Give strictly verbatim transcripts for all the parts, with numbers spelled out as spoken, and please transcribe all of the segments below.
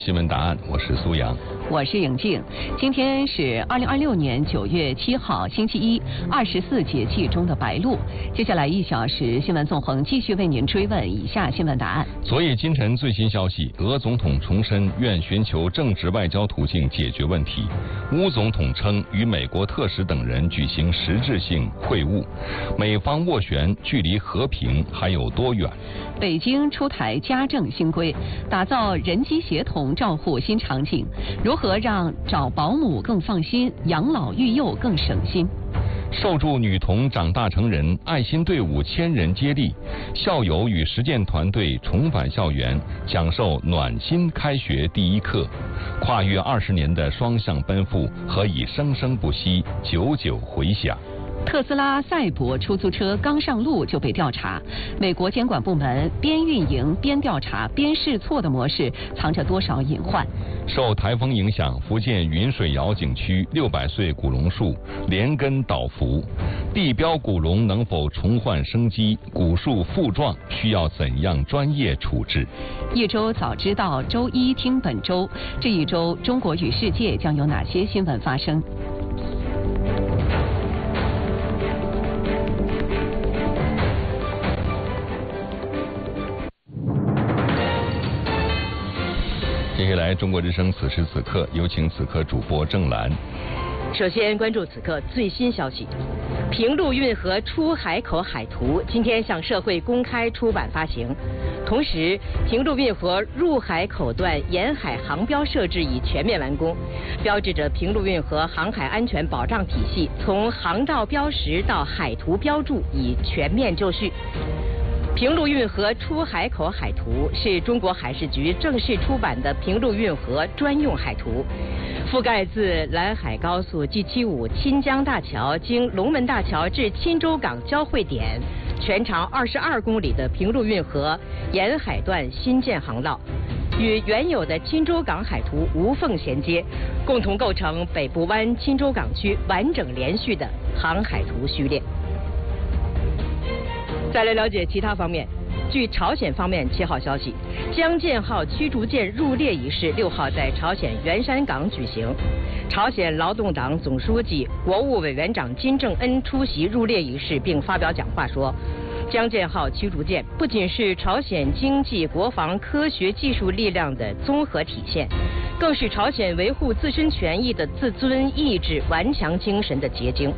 新闻答案，我是苏阳， 我是颖静。今天是二零二六年九月七号，星期一，二十四节气中的白露。接下来一小时新闻纵横继续为您追问以下新闻答案。 昨夜今晨最新消息，俄总统重申愿寻求政治外交途径解决问题。乌总统称与美国特使等人举行实质性会晤，美方斡旋距离和平还有多远？ 北京出台家政新规，打造人机协同照护新场景，如何让找保姆更放心，养老育幼更省心？ 受助女童长大成人，爱心队伍千人接力，校友与实践团队重返校园，讲授暖心开学第一课。跨越二十年的双向奔赴，何以生生不息，久久回响？ 特斯拉赛博出租车刚上路就被调查，美国监管部门边运营边调查边试错的模式藏着多少隐患？ 受台风影响，福建云水谣景区六百岁古榕树连根倒伏，地标古榕能否重焕生机？古树复壮需要怎样专业处置？ 一周早知道，周一听本周。这一周，中国与世界将有哪些新闻发生？ 接下来，中国之声此时此刻，有请此刻主播郑兰。 首先关注此刻最新消息：平陆运河出海口海图今天向社会公开出版发行。同时，平陆运河入海口段沿海航标设置已全面完工，标志着平陆运河航海安全保障体系从航道标识到海图标注已全面就绪。平陆运河出海口海图是中国海事局正式出版的平陆运河专用海图，覆盖自兰海高速 G 七十五钦江大桥经龙门大桥至钦州港交汇点，全长二十二公里的平陆运河沿海段新建航道，与原有的钦州港海图无缝衔接，共同构成北部湾钦州港区完整连续的航海图序列。再来了解其他方面。据朝鲜方面七号消息，江建号驱逐舰入列仪式六号在朝鲜元山港举行。朝鲜劳动党总书记、国务委员长金正恩出席入列仪式并发表讲话说，江建号驱逐舰不仅是朝鲜经济、国防、科学技术力量的综合体现，更是朝鲜维护自身权益的自尊意志、顽强精神的结晶。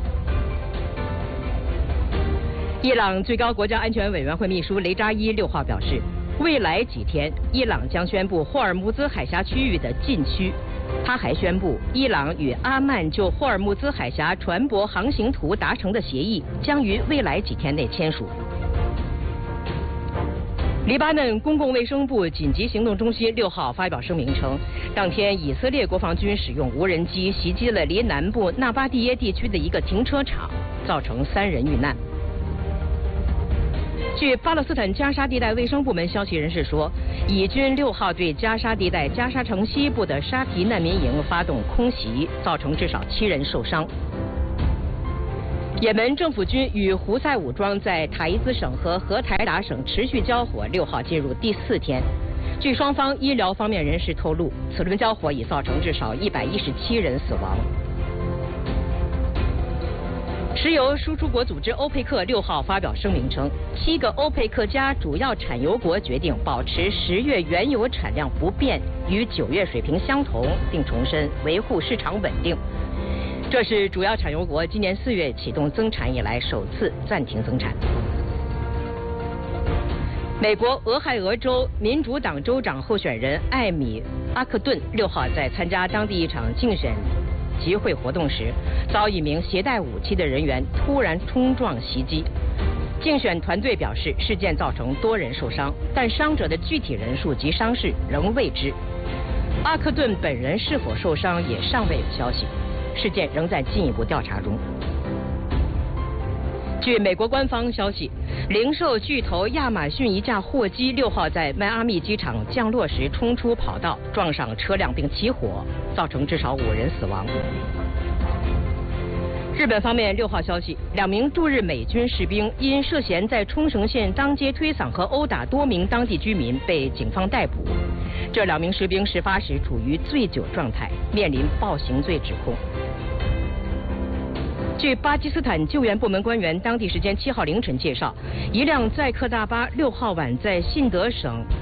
伊朗最高国家安全委员会秘书雷扎伊六号表示，未来几天，伊朗将宣布霍尔木兹海峡区域的禁区。他还宣布，伊朗与阿曼就霍尔木兹海峡船舶航行图达成的协议将于未来几天内签署。黎巴嫩公共卫生部紧急行动中心六号发表声明称，当天以色列国防军使用无人机袭击了离南部纳巴蒂耶地区的一个停车场，造成三人遇难。据巴勒斯坦加沙地带卫生部门消息人士说，以军六号对加沙地带加沙城西部的沙皮难民营发动空袭，造成至少七人受伤。也门政府军与胡塞武装在塔伊兹省和荷台达省持续交火，六号进入第四天。据双方医疗方面人士透露，此轮交火已造成至少一百一十七人死亡。石油输出国组织欧佩克六号发表声明称，七个欧佩克加主要产油国决定保持十月原油产量不变，与九月水平相同，并重申维护市场稳定。这是主要产油国今年四月启动增产以来首次暂停增产。美国俄亥俄州民主党州长候选人艾米·阿克顿六号在参加当地一场竞选集会活动时，遭一名携带武器的人员突然冲撞袭击。竞选团队表示，事件造成多人受伤，但伤者的具体人数及伤势仍未知。阿克顿本人是否受伤也尚未有消息，事件仍在进一步调查中。据美国官方消息，零售巨头亚马逊一架货机六号在迈阿密机场降落时冲出跑道，撞上车辆并起火，造成至少五人死亡。日本方面六号消息，两名驻日美军士兵因涉嫌在冲绳县当街推搡和殴打多名当地居民被警方逮捕。 这两名士兵事发时处于醉酒状态，面临暴行罪指控。据巴基斯坦救援部门官员当地时间七号凌晨介绍，一辆载客大巴六号晚在信德省